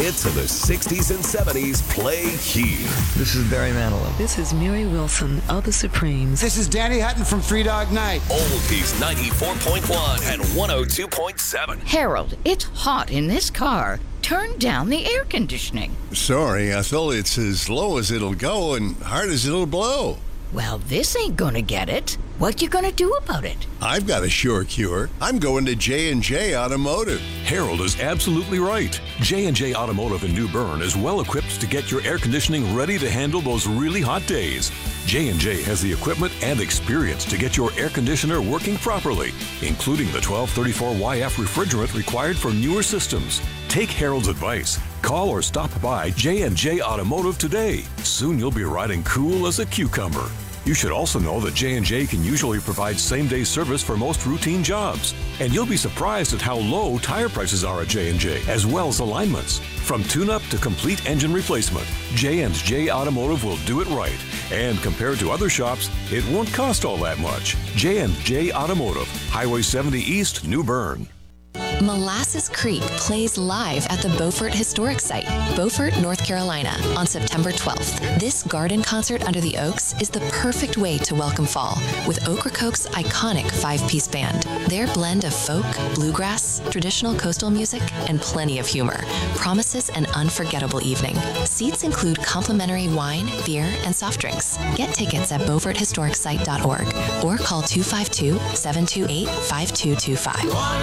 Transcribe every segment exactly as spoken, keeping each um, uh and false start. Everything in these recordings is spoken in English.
hits of the sixties and seventies play here. This is Barry Manilow. This is Mary Wilson of the Supremes. This is Danny Hutton from Three Dog Night. Oldies ninety-four point one and one oh two point seven. Harold, it's hot in this car. Turn down the air conditioning. Sorry, Ethel. It's as low as it'll go and hard as it'll blow. Well, this ain't gonna get it. What you gonna do about it? I've got a sure cure. I'm going to J and J Automotive. Harold is absolutely right. J and J Automotive in New Bern is well equipped to get your air conditioning ready to handle those really hot days. J and J has the equipment and experience to get your air conditioner working properly, including the twelve thirty-four Y F refrigerant required for newer systems. Take Harold's advice. Call or stop by J and J Automotive today. Soon you'll be riding cool as a cucumber. You should also know that J and J can usually provide same-day service for most routine jobs. And you'll be surprised at how low tire prices are at J and J, as well as alignments. From tune-up to complete engine replacement, J and J Automotive will do it right. And compared to other shops, it won't cost all that much. J and J Automotive, Highway seventy East, New Bern. Molasses Creek plays live at the Beaufort Historic Site, Beaufort, North Carolina, on September twelfth. This garden concert under the oaks is the perfect way to welcome fall with Ocracoke's iconic five-piece band. Their blend of folk, bluegrass, traditional coastal music, and plenty of humor promises an unforgettable evening. Seats include complimentary wine, beer, and soft drinks. Get tickets at beaufort historic site dot org or call two five two, seven two eight, five two two five.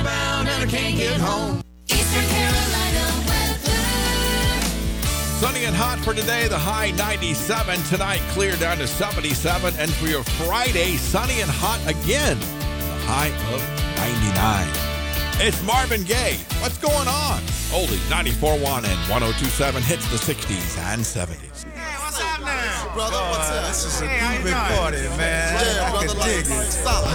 Get home. Eastern Carolina weather. Sunny and hot for today. The high ninety-seven. Tonight clear down to seventy-seven. And for your Friday, sunny and hot again. The high of ninety-nine. It's Marvin Gaye. What's going on? Oldies ninety-four point one and one oh two point seven hits the sixties and seventies. Hey, what's up now? Brother, what's up? This is a hey, big party, man. Yeah, I brother, can dig like, it. solid.